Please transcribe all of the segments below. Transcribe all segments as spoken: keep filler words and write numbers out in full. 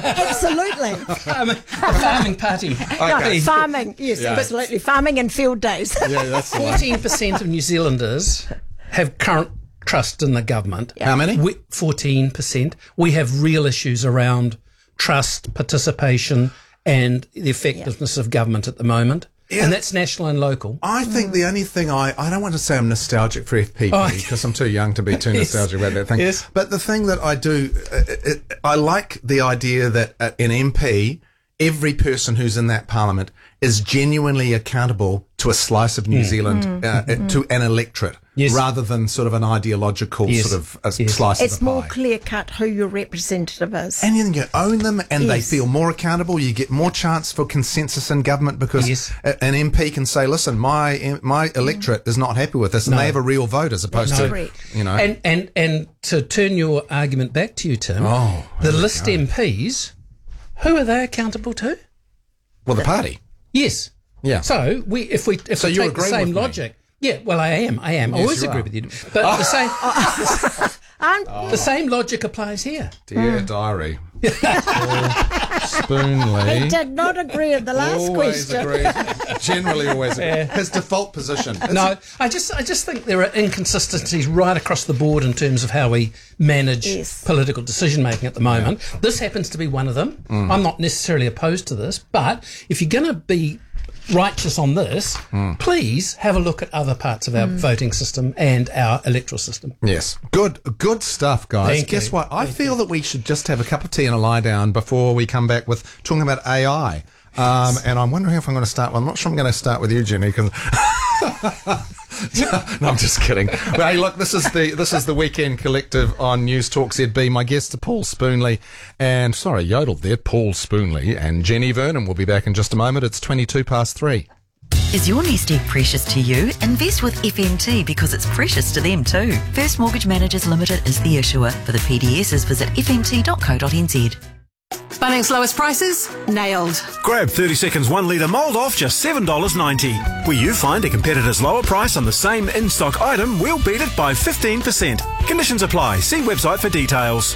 Absolutely. farming, a farming party. No, farming, yes, Yeah. absolutely. Farming and field days. Yeah, that's the one. fourteen percent of New Zealanders have current trust in the government. How many? We, fourteen percent. We have real issues around trust, participation, and the effectiveness of government at the moment. Yeah. And that's national and local. I think the only thing I, I don't want to say I'm nostalgic for F P P Oh, because I'm too young to be too Yes. nostalgic about that thing. Yes. But the thing that I do, uh, it, I like the idea that uh, an M P, every person who's in that parliament is genuinely accountable to a slice of New Zealand, uh, uh, to an electorate, Yes. rather than sort of an ideological Yes. sort of a Yes. slice It's of the more pie. clear cut who your representative is. And then you own them and they Yes. feel more accountable. You get more chance for consensus in government because Yes. a- an M P can say, listen, my my electorate is not happy with this, and No. they have a real vote as opposed No. to, Correct. you know. And, and, and to turn your argument back to you, Tim, Oh, the list M Ps, who are they accountable to? well, the party. Yes. Yeah. So we, if we, if So we you take the agree same with me? logic, yeah. Well, I am. I am. I Yes, always you agree are. with you. But the same, Aren't Oh. the same logic applies here. Dear diary. Spoonley. He did not agree with the last Always question. agrees. Generally, always agrees. His default position. It's- No, I just, I just think there are inconsistencies right across the board in terms of how we manage Yes. political decision making at the moment. This happens to be one of them. Mm. I'm not necessarily opposed to this, but if you're going to be righteous on this, Mm. please have a look at other parts of our voting system and our electoral system. Yes. Good good stuff, guys. Thank Guess you. what? I feel that we should just have a cup of tea and a lie down before we come back with talking about A I. Um, and I'm wondering if I'm going to start. Well, I'm not sure I'm going to start with you, Jenny, because no, I'm just kidding. But hey, look, this is the this is the Weekend Collective on News Talk Z B. My guests are Paul Spoonley and sorry, yodeled there, Paul Spoonley and Jenny Vernon. We'll be back in just a moment. It's twenty-two past three. Is your nest egg precious to you? Invest with F M T because it's precious to them too. First Mortgage Managers Limited is the issuer. For the P D Ss, visit f m t dot co dot n z. Bunnings lowest prices? Nailed. Grab thirty seconds one litre mould off just seven dollars ninety. Where you find a competitor's lower price on the same in-stock item, we'll beat it by fifteen percent. Conditions apply. See website for details.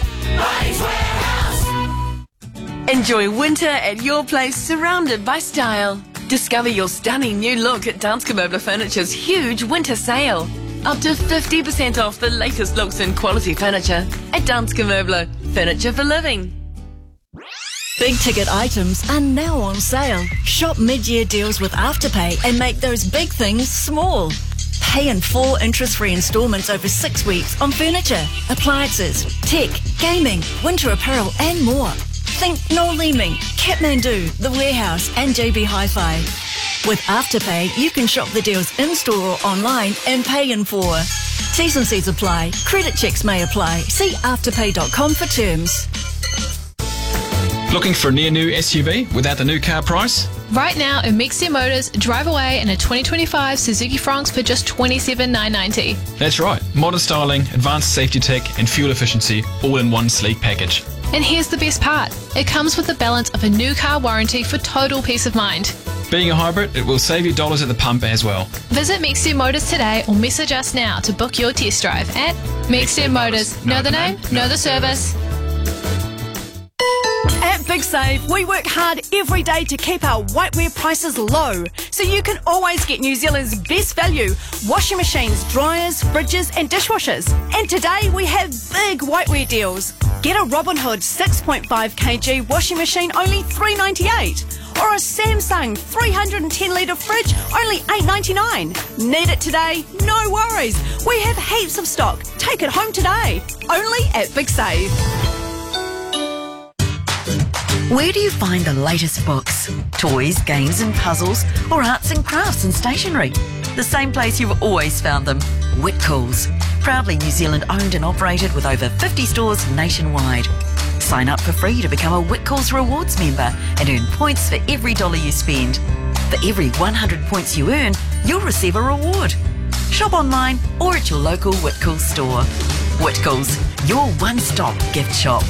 Enjoy winter at your place, surrounded by style. Discover your stunning new look at Danske Möbler Furniture's huge winter sale. Up to fifty percent off the latest looks in quality furniture at Danske Möbler. Furniture for living. Big ticket items are now on sale. Shop mid-year deals with Afterpay and make those big things small. Pay in four interest-free instalments over six weeks on furniture, appliances, tech, gaming, winter apparel and more. Think Noel Leeming, Kathmandu, The Warehouse and J B Hi-Fi. With Afterpay, you can shop the deals in-store or online and pay in four. T's and C's apply. Credit checks may apply. See afterpay dot com for terms. Looking for a near new S U V without the new car price? Right now at Mixia Motors, drive away in a twenty twenty-five Suzuki Franx for just twenty-seven thousand nine hundred ninety. That's right. Modern styling, advanced safety tech, and fuel efficiency all in one sleek package. And here's the best part. It comes with the balance of a new car warranty for total peace of mind. Being a hybrid, it will save you dollars at the pump as well. Visit Mixia Motors today or message us now to book your test drive at Mixia Motors. Know the name, know the service. At Big Save, we work hard every day to keep our whiteware prices low, so you can always get New Zealand's best value: washing machines, dryers, fridges and dishwashers. And today we have big whiteware deals. Get a Robin Hood six point five kilogram washing machine only three dollars ninety-eight, or a Samsung three hundred ten litre fridge only eight dollars ninety-nine. Need it today? No worries. We have heaps of stock. Take it home today. Only at Big Save. Where do you find the latest books, toys, games and puzzles, or arts and crafts and stationery? The same place you've always found them, Whitcoulls. Proudly New Zealand owned and operated with over fifty stores nationwide. Sign up for free to become a Whitcoulls Rewards member and earn points for every dollar you spend. For every one hundred points you earn, you'll receive a reward. Shop online or at your local Whitcoulls store. Whitcoulls, your one-stop gift shop.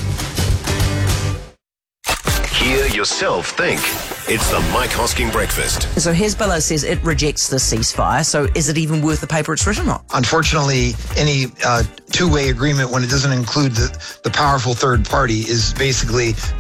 Hear yourself think. It's the Mike Hosking Breakfast. So Hezbollah says it rejects the ceasefire, so is it even worth the paper it's written on? Unfortunately, any uh, two-way agreement when it doesn't include the, the powerful third party is basically